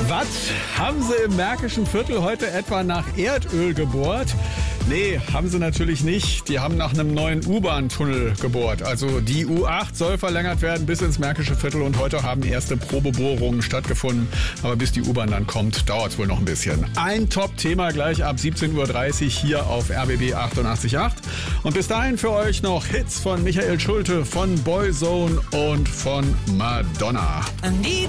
Was? Haben sie im Märkischen Viertel heute etwa nach Erdöl gebohrt? Nee, haben sie natürlich nicht. Die haben nach einem neuen U-Bahn-Tunnel gebohrt. Also die U8 soll verlängert werden bis ins Märkische Viertel und heute haben erste Probebohrungen stattgefunden. Aber bis die U-Bahn dann kommt, dauert es wohl noch ein bisschen. Ein Top-Thema gleich ab 17.30 Uhr hier auf RBB 88.8. Und bis dahin für euch noch Hits von Michael Schulte, von Boyzone und von Madonna.